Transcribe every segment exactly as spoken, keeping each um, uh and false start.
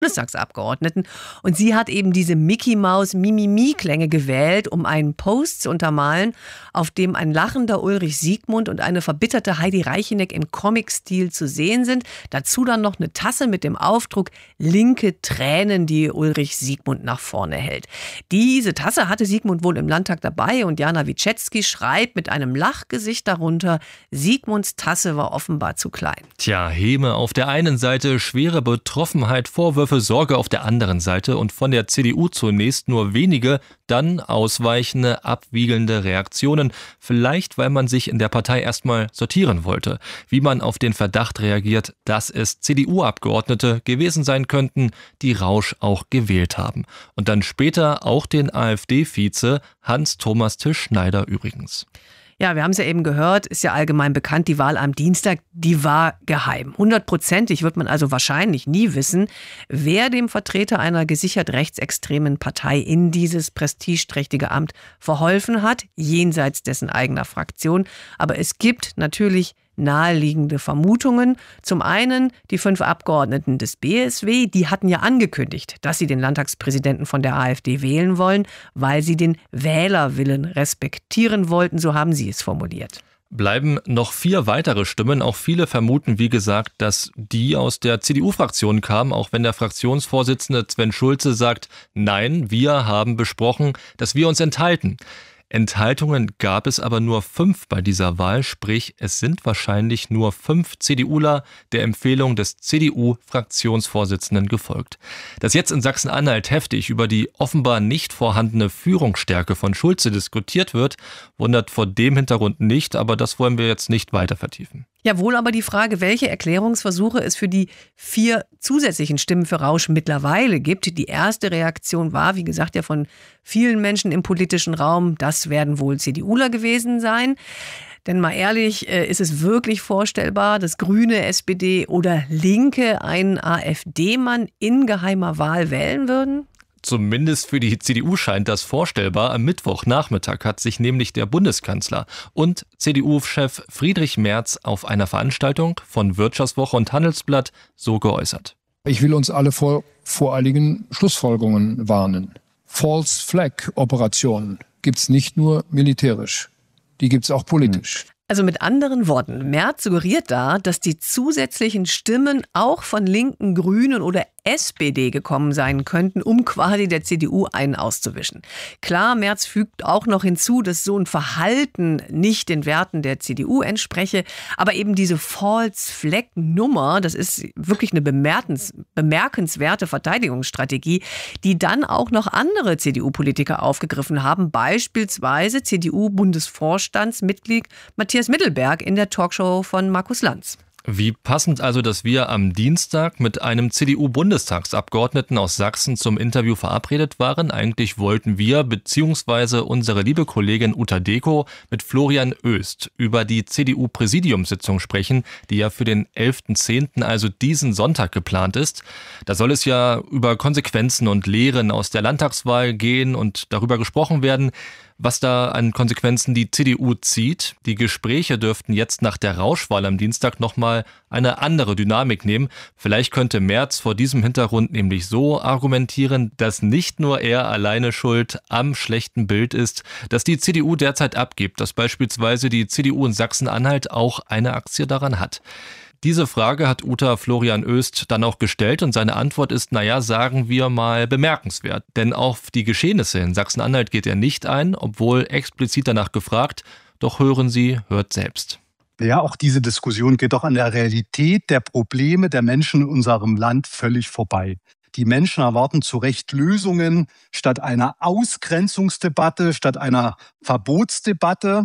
Bundestagsabgeordneten. Und sie hat eben diese Mickey-Maus-Mimimi-Klänge gewählt, um einen Post zu untermalen, auf dem ein lachender Ulrich Siegmund und eine verbitterte Heidi Reicheneck im Comic-Stil zu sehen sind. Dazu dann noch eine Tasse mit dem Aufdruck "Linke Tränen", die Ulrich Siegmund nach vorne hält. Diese Tasse hatte Siegmund wohl im Landtag dabei und Jana Wierzewski schreibt mit einem Lachgesicht darunter: Siegmunds Tasse war offenbar zu klein. Tja, Häme auf der einen Seite, schwere Betroffenheit, Vorwürfe, Sorge auf der anderen Seite und von der C D U zunächst nur wenige, dann ausweichende, abwiegelnde Reaktionen. Vielleicht, weil man sich in der Partei erstmal sortieren wollte, wie man auf den Verdacht reagiert, dass es C D U-Abgeordnete gewesen sein könnten, die Rausch auch gewählt haben. Und dann später auch den AfD-Vize Hans-Thomas Till-Schneider übrigens. Ja, wir haben es ja eben gehört, ist ja allgemein bekannt, die Wahl am Dienstag, die war geheim. Hundertprozentig wird man also wahrscheinlich nie wissen, wer dem Vertreter einer gesichert rechtsextremen Partei in dieses prestigeträchtige Amt verholfen hat, jenseits dessen eigener Fraktion. Aber es gibt natürlich naheliegende Vermutungen. Zum einen die fünf Abgeordneten des B S W, die hatten ja angekündigt, dass sie den Landtagspräsidenten von der AfD wählen wollen, weil sie den Wählerwillen respektieren wollten, so haben sie es formuliert. Bleiben noch vier weitere Stimmen. Auch viele vermuten, wie gesagt, dass die aus der C D U-Fraktion kamen, auch wenn der Fraktionsvorsitzende Sven Schulze sagt, nein, wir haben besprochen, dass wir uns enthalten. Enthaltungen gab es aber nur fünf bei dieser Wahl, sprich es sind wahrscheinlich nur fünf CDUler der Empfehlung des C D U-Fraktionsvorsitzenden gefolgt. Dass jetzt in Sachsen-Anhalt heftig über die offenbar nicht vorhandene Führungsstärke von Schulze diskutiert wird, wundert vor dem Hintergrund nicht, aber das wollen wir jetzt nicht weiter vertiefen. Ja, wohl aber die Frage, welche Erklärungsversuche es für die vier zusätzlichen Stimmen für Rausch mittlerweile gibt. Die erste Reaktion war, wie gesagt, ja von vielen Menschen im politischen Raum, das werden wohl CDUler gewesen sein. Denn mal ehrlich, ist es wirklich vorstellbar, dass Grüne, S P D oder Linke einen AfD-Mann in geheimer Wahl wählen würden? Zumindest für die C D U scheint das vorstellbar. Am Mittwochnachmittag hat sich nämlich der Bundeskanzler und C D U-Chef Friedrich Merz auf einer Veranstaltung von Wirtschaftswoche und Handelsblatt so geäußert. Ich will uns alle vor voreiligen Schlussfolgerungen warnen. False Flag Operationen gibt's nicht nur militärisch, die gibt's auch politisch. Also mit anderen Worten, Merz suggeriert da, dass die zusätzlichen Stimmen auch von Linken, Grünen oder S P D gekommen sein könnten, um quasi der C D U einen auszuwischen. Klar, Merz fügt auch noch hinzu, dass so ein Verhalten nicht den Werten der C D U entspreche, aber eben diese False-Flag-Nummer, das ist wirklich eine bemerkens, bemerkenswerte Verteidigungsstrategie, die dann auch noch andere C D U-Politiker aufgegriffen haben, beispielsweise C D U-Bundesvorstandsmitglied Matthias Mittelberg in der Talkshow von Markus Lanz. Wie passend also, dass wir am Dienstag mit einem C D U-Bundestagsabgeordneten aus Sachsen zum Interview verabredet waren. Eigentlich wollten wir bzw. unsere liebe Kollegin Uta Deko mit Florian Oest über die C D U-Präsidiumssitzung sprechen, die ja für den elften zehnten, also diesen Sonntag geplant ist. Da soll es ja über Konsequenzen und Lehren aus der Landtagswahl gehen und darüber gesprochen werden, was da an Konsequenzen die C D U zieht. Die Gespräche dürften jetzt nach der Rauschwahl am Dienstag nochmal eine andere Dynamik nehmen. Vielleicht könnte Merz vor diesem Hintergrund nämlich so argumentieren, dass nicht nur er alleine schuld am schlechten Bild ist, das die C D U derzeit abgibt, dass beispielsweise die C D U in Sachsen-Anhalt auch eine Aktie daran hat. Diese Frage hat Uta Florian Oest dann auch gestellt und seine Antwort ist, naja, sagen wir mal bemerkenswert. Denn auf die Geschehnisse in Sachsen-Anhalt geht er nicht ein, obwohl explizit danach gefragt. Doch hören Sie, hört selbst. Ja, auch diese Diskussion geht doch an der Realität der Probleme der Menschen in unserem Land völlig vorbei. Die Menschen erwarten zu Recht Lösungen statt einer Ausgrenzungsdebatte, statt einer Verbotsdebatte.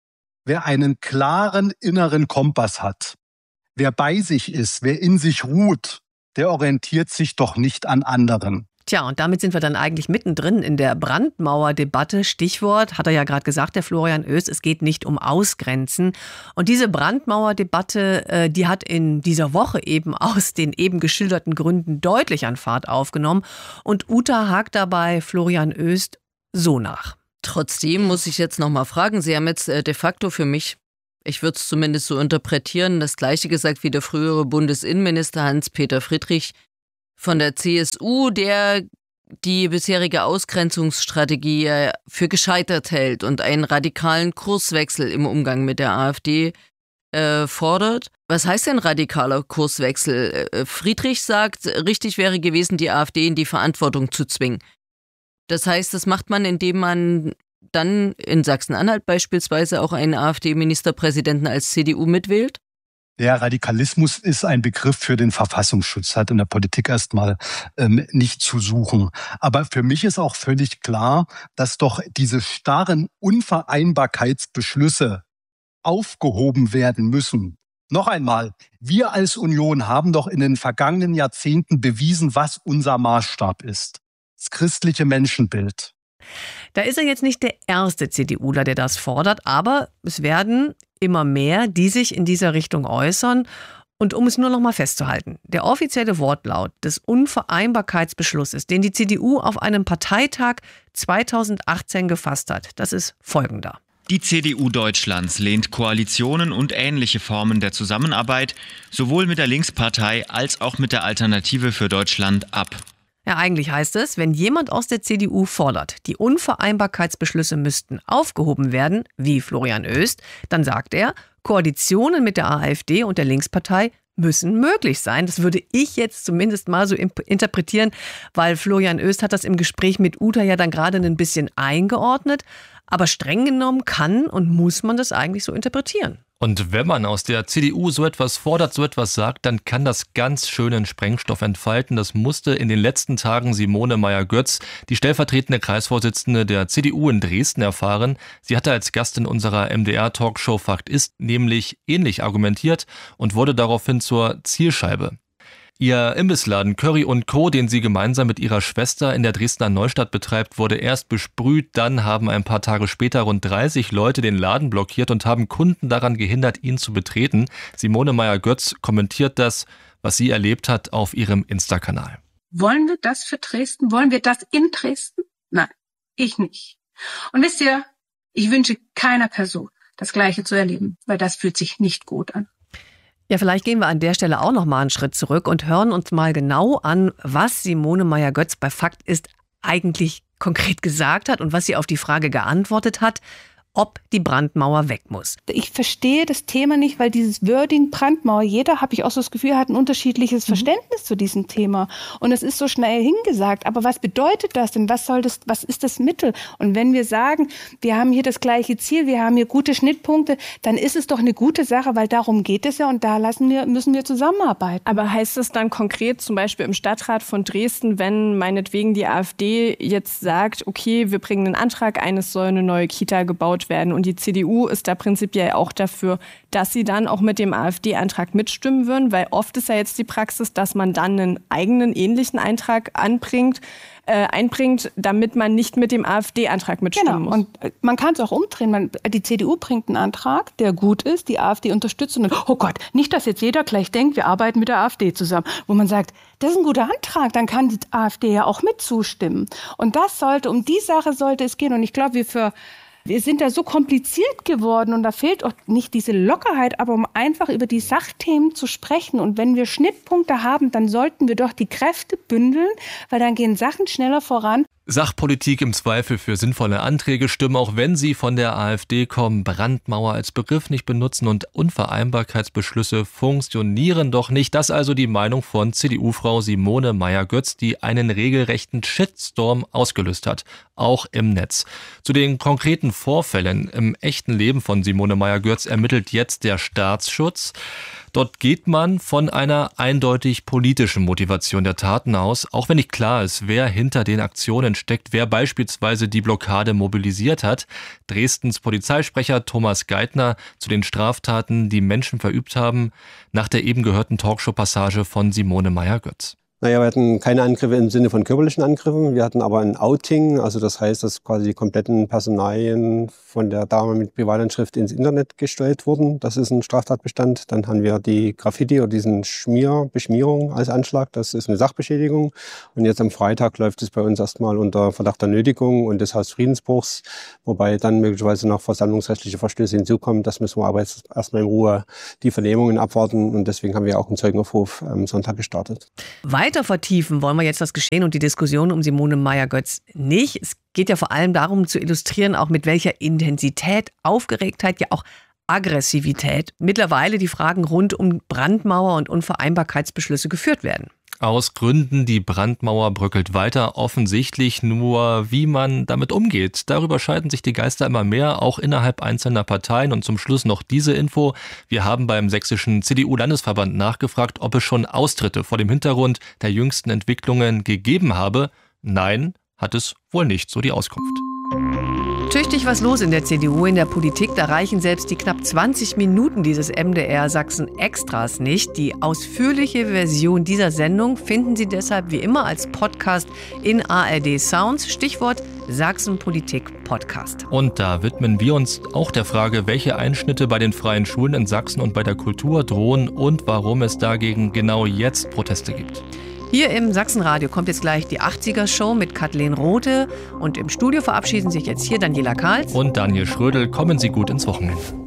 Wer einen klaren inneren Kompass hat, wer bei sich ist, wer in sich ruht, der orientiert sich doch nicht an anderen. Tja, und damit sind wir dann eigentlich mittendrin in der Brandmauerdebatte. Stichwort, hat er ja gerade gesagt, der Florian Oest, es geht nicht um Ausgrenzen. Und diese Brandmauerdebatte, die hat in dieser Woche eben aus den eben geschilderten Gründen deutlich an Fahrt aufgenommen. Und Uta hakt dabei Florian Oest so nach. Trotzdem muss ich jetzt noch mal fragen, Sie haben jetzt de facto für mich, ich würde es zumindest so interpretieren, das Gleiche gesagt wie der frühere Bundesinnenminister Hans-Peter Friedrich. von der C S U, der die bisherige Ausgrenzungsstrategie für gescheitert hält und einen radikalen Kurswechsel im Umgang mit der AfD äh, fordert. Was heißt denn radikaler Kurswechsel? Friedrich sagt, richtig wäre gewesen, die AfD in die Verantwortung zu zwingen. Das heißt, das macht man, indem man dann in Sachsen-Anhalt beispielsweise auch einen AfD-Ministerpräsidenten als C D U mitwählt? Der Radikalismus ist ein Begriff für den Verfassungsschutz, hat in der Politik erstmal ähm, nicht zu suchen. Aber für mich ist auch völlig klar, dass doch diese starren Unvereinbarkeitsbeschlüsse aufgehoben werden müssen. Noch einmal, wir als Union haben doch in den vergangenen Jahrzehnten bewiesen, was unser Maßstab ist. Das christliche Menschenbild. Da ist er jetzt nicht der erste CDUler, der das fordert, aber es werden immer mehr, die sich in dieser Richtung äußern. Und um es nur noch mal festzuhalten, der offizielle Wortlaut des Unvereinbarkeitsbeschlusses, den die C D U auf einem Parteitag zweitausendachtzehn gefasst hat, das ist folgender. Die C D U Deutschlands lehnt Koalitionen und ähnliche Formen der Zusammenarbeit sowohl mit der Linkspartei als auch mit der Alternative für Deutschland ab. Ja, eigentlich heißt es, wenn jemand aus der C D U fordert, die Unvereinbarkeitsbeschlüsse müssten aufgehoben werden, wie Florian Oest, dann sagt er, Koalitionen mit der AfD und der Linkspartei müssen möglich sein. Das würde ich jetzt zumindest mal so interpretieren, weil Florian Oest hat das im Gespräch mit Uta ja dann gerade ein bisschen eingeordnet. Aber streng genommen kann und muss man das eigentlich so interpretieren. Und wenn man aus der C D U so etwas fordert, so etwas sagt, dann kann das ganz schönen Sprengstoff entfalten. Das musste in den letzten Tagen Simone Meyer-Götz, die stellvertretende Kreisvorsitzende der C D U in Dresden, erfahren. Sie hatte als Gast in unserer M D R-Talkshow Fakt ist nämlich ähnlich argumentiert und wurde daraufhin zur Zielscheibe. Ihr Imbissladen Curry und Co., den sie gemeinsam mit ihrer Schwester in der Dresdner Neustadt betreibt, wurde erst besprüht, dann haben ein paar Tage später rund dreißig Leute den Laden blockiert und haben Kunden daran gehindert, ihn zu betreten. Simone Meyer-Götz kommentiert das, was sie erlebt hat, auf ihrem Insta-Kanal. Wollen wir das für Dresden? Wollen wir das in Dresden? Nein, ich nicht. Und wisst ihr, ich wünsche keiner Person, das Gleiche zu erleben, weil das fühlt sich nicht gut an. Ja, vielleicht gehen wir an der Stelle auch noch mal einen Schritt zurück und hören uns mal genau an, was Simone Meyer-Götz bei Fakt ist eigentlich konkret gesagt hat und was sie auf die Frage geantwortet hat, ob die Brandmauer weg muss. Ich verstehe das Thema nicht, weil dieses Wording Brandmauer, jeder, habe ich auch so das Gefühl, hat ein unterschiedliches mhm. Verständnis zu diesem Thema. Und es ist so schnell hingesagt. Aber was bedeutet das denn? Was soll das, was ist das Mittel? Und wenn wir sagen, wir haben hier das gleiche Ziel, wir haben hier gute Schnittpunkte, dann ist es doch eine gute Sache, weil darum geht es ja und da lassen wir, müssen wir zusammenarbeiten. Aber heißt es dann konkret, zum Beispiel im Stadtrat von Dresden, wenn meinetwegen die AfD jetzt sagt, okay, wir bringen einen Antrag ein, es soll eine neue Kita gebaut werden. Und die C D U ist da prinzipiell auch dafür, dass sie dann auch mit dem AfD-Antrag mitstimmen würden, weil oft ist ja jetzt die Praxis, dass man dann einen eigenen ähnlichen Eintrag anbringt, äh, einbringt, damit man nicht mit dem AfD-Antrag mitstimmen genau. muss. Und man kann es auch umdrehen. Man, die C D U bringt einen Antrag, der gut ist, die AfD unterstützt und dann, oh Gott, nicht, dass jetzt jeder gleich denkt, wir arbeiten mit der AfD zusammen. Wo man sagt, das ist ein guter Antrag, dann kann die AfD ja auch mit zustimmen. Und das sollte, um die Sache sollte es gehen. Und ich glaube, wir für Wir sind da so kompliziert geworden und da fehlt auch nicht diese Lockerheit, aber um einfach über die Sachthemen zu sprechen. Und wenn wir Schnittpunkte haben, dann sollten wir doch die Kräfte bündeln, weil dann gehen Sachen schneller voran. Sachpolitik im Zweifel für sinnvolle Anträge stimmen, auch wenn sie von der AfD kommen. Brandmauer als Begriff nicht benutzen und Unvereinbarkeitsbeschlüsse funktionieren doch nicht. Das also die Meinung von C D U-Frau Simone Meyer-Götz, die einen regelrechten Shitstorm ausgelöst hat, auch im Netz. Zu den konkreten Vorfällen im echten Leben von Simone Meyer-Götz ermittelt jetzt der Staatsschutz. Dort geht man von einer eindeutig politischen Motivation der Taten aus, auch wenn nicht klar ist, wer hinter den Aktionen steckt, wer beispielsweise die Blockade mobilisiert hat. Dresdens Polizeisprecher Thomas Geithner zu den Straftaten, die Menschen verübt haben, nach der eben gehörten Talkshow-Passage von Simone Meyer-Götz. Naja, wir hatten keine Angriffe im Sinne von körperlichen Angriffen. Wir hatten aber ein Outing, also das heißt, dass quasi die kompletten Personalien von der Dame mit Privatanschrift ins Internet gestellt wurden. Das ist ein Straftatbestand. Dann haben wir die Graffiti oder diesen Schmier, Beschmierung als Anschlag. Das ist eine Sachbeschädigung. Und jetzt am Freitag läuft es bei uns erstmal unter Verdacht der Nötigung und des Hausfriedensbruchs, wobei dann möglicherweise noch versammlungsrechtliche Verstöße hinzukommen. Das müssen wir aber jetzt erstmal in Ruhe die Vernehmungen abwarten und deswegen haben wir auch einen Zeugenaufruf am Sonntag gestartet. Weiter Weiter vertiefen wollen wir jetzt das Geschehen und die Diskussion um Simone Meier-Götz nicht. Es geht ja vor allem darum zu illustrieren, auch mit welcher Intensität, Aufgeregtheit, ja auch Aggressivität mittlerweile die Fragen rund um Brandmauer und Unvereinbarkeitsbeschlüsse geführt werden. Aus Gründen, die Brandmauer bröckelt weiter, offensichtlich nur, wie man damit umgeht. Darüber scheiden sich die Geister immer mehr, auch innerhalb einzelner Parteien. Und zum Schluss noch diese Info. Wir haben beim sächsischen C D U-Landesverband nachgefragt, ob es schon Austritte vor dem Hintergrund der jüngsten Entwicklungen gegeben habe. Nein, hat es wohl nicht, so die Auskunft. Tüchtig was los in der C D U, in der Politik. Da reichen selbst die knapp zwanzig Minuten dieses M D R Sachsen Extras nicht. Die ausführliche Version dieser Sendung finden Sie deshalb wie immer als Podcast in A R D Sounds. Stichwort Sachsenpolitik Podcast. Und da widmen wir uns auch der Frage, welche Einschnitte bei den freien Schulen in Sachsen und bei der Kultur drohen und warum es dagegen genau jetzt Proteste gibt. Hier im Sachsenradio kommt jetzt gleich die achtziger-Show mit Kathleen Rothe. Und im Studio verabschieden sich jetzt hier Daniela Kahls und Daniel Schrödel. Kommen Sie gut ins Wochenende.